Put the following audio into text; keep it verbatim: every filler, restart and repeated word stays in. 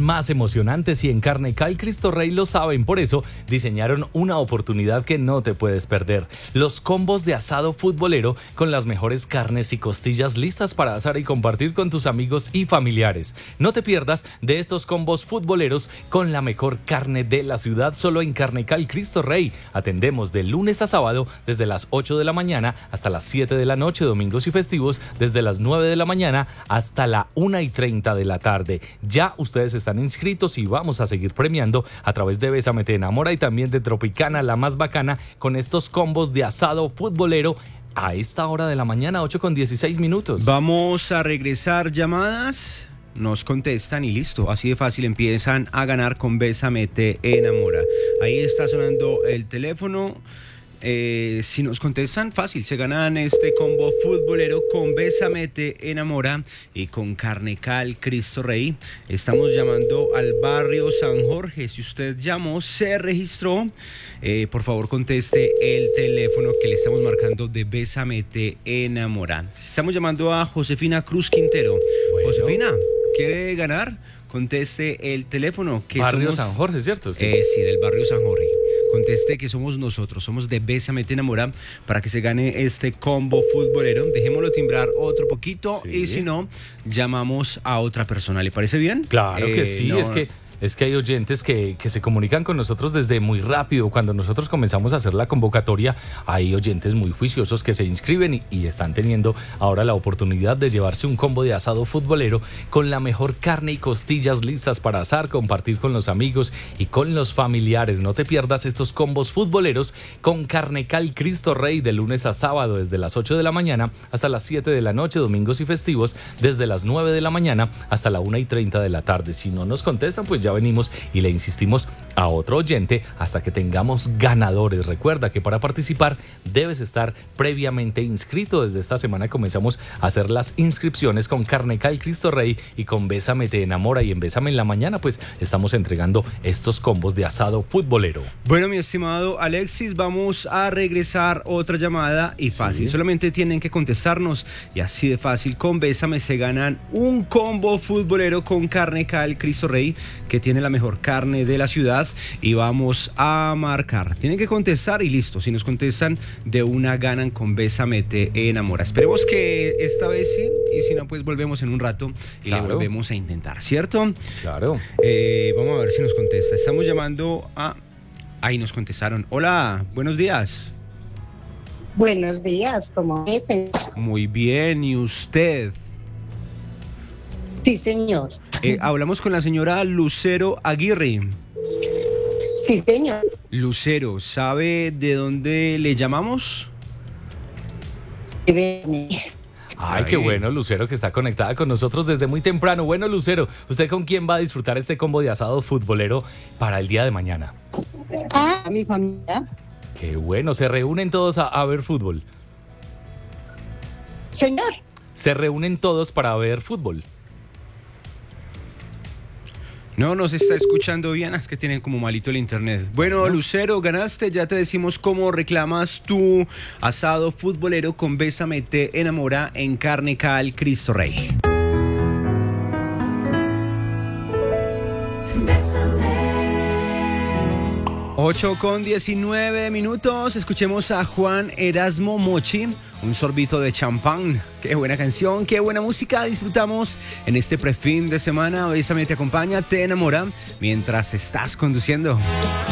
más emocionantes y en Carnecal Cristo Rey lo saben, por eso diseñaron una oportunidad que no te puedes perder. Los combos de asado futbolero con las mejores carnes y costillas listas para asar y compartir con tus amigos y familiares. No te pierdas de estos combos futboleros con la mejor carne de la ciudad solo en Carnecal Cristo Rey. Atendemos de lunes a sábado desde las ocho de la mañana hasta las siete de la noche, domingos y festivos desde las nueve de la mañana hasta la una y treinta de la tarde. Ya ustedes están inscritos y vamos a seguir premiando a través de Bésame Te Enamora y también de Tropicana, la más bacana, con estos combos de asado futbolero a esta hora de la mañana, ocho con dieciséis minutos. Vamos a regresar llamadas. Nos contestan y listo, así de fácil empiezan a ganar con Bésame Te Enamora. Ahí está sonando el teléfono. Eh, si nos contestan, fácil, se ganan este combo futbolero con Bésame Te Enamora y con Carnecal Cristo Rey. Estamos llamando al barrio San Jorge. Si usted llamó, se registró, eh, por favor conteste el teléfono que le estamos marcando de Bésame Te Enamora. Estamos llamando a Josefina Cruz Quintero. Bueno. Josefina, ¿quiere ganar? Conteste el teléfono. Que Barrio somos, San Jorge, ¿cierto? Sí. Eh, sí, del barrio San Jorge. Conteste que somos nosotros, somos de Bésame Te Enamora, para que se gane este combo futbolero. Dejémoslo timbrar otro poquito, sí. Y si no, llamamos a otra persona. ¿Le parece bien? Claro eh, que sí, no. es que... Es que hay oyentes que, que se comunican con nosotros desde muy rápido. Cuando nosotros comenzamos a hacer la convocatoria, hay oyentes muy juiciosos que se inscriben y, y están teniendo ahora la oportunidad de llevarse un combo de asado futbolero con la mejor carne y costillas listas para asar, compartir con los amigos y con los familiares. No te pierdas estos combos futboleros con Carnecal Cristo Rey de lunes a sábado desde las ocho de la mañana hasta las siete de la noche, domingos y festivos desde las nueve de la mañana hasta la una y treinta de la tarde. Si no nos contestan, pues ya venimos y le insistimos a otro oyente hasta que tengamos ganadores. Recuerda que para participar debes estar previamente inscrito. Desde esta semana comenzamos a hacer las inscripciones con Carnecal Cristo Rey y con Bésame Te Enamora, y en Bésame en la Mañana pues estamos entregando estos combos de asado futbolero. Bueno, mi estimado Alexis, vamos a regresar otra llamada y fácil, sí. Solamente tienen que contestarnos y así de fácil con Bésame se ganan un combo futbolero con Carnecal Cristo Rey, que tiene la mejor carne de la ciudad, y vamos a marcar. Tienen que contestar y listo. Si nos contestan, de una ganan con Bésame Te Enamora. Esperemos que esta vez sí, y si no, pues volvemos en un rato y claro. Le volvemos a intentar, ¿cierto? Claro. Eh, vamos a ver si nos contesta. Estamos llamando a... Ahí nos contestaron. Hola, buenos días. Buenos días, ¿cómo es? Muy bien, ¿y usted? Sí, señor. Eh, hablamos con la señora Lucero Aguirre. Sí, señor. Lucero, ¿sabe de dónde le llamamos? Ay, qué bueno, Lucero, que está conectada con nosotros desde muy temprano. Bueno, Lucero, ¿usted con quién va a disfrutar este combo de asado futbolero para el día de mañana? Ah, mi familia. Qué bueno, ¿se reúnen todos a, a ver fútbol? Señor. ¿Se reúnen todos para ver fútbol? No nos está escuchando bien, es que tienen como malito el internet. Bueno, Lucero, ganaste, ya te decimos cómo reclamas tu asado futbolero con Bésame Te Enamora en Carnecal Cristo Rey. ocho con diecinueve minutos, escuchemos a Juan Erasmo Mochi, Un sorbito de champán. Qué buena canción, qué buena música disfrutamos en este prefin de semana. Bésame te acompaña, te enamora mientras estás conduciendo.